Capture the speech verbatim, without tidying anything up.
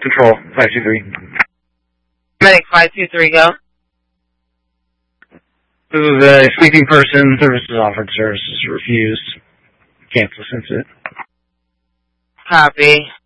Control, five two three. Medic five two three, go. This is a sleeping person. Services offered. Services refused. Cancel since it. Copy.